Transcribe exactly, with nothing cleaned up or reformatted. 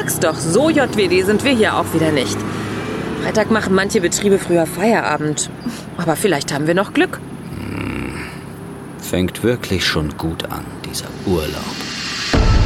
Sag's doch, so J W D sind wir hier auch wieder nicht. Freitag machen manche Betriebe früher Feierabend. Aber vielleicht haben wir noch Glück. Fängt wirklich schon gut an, dieser Urlaub.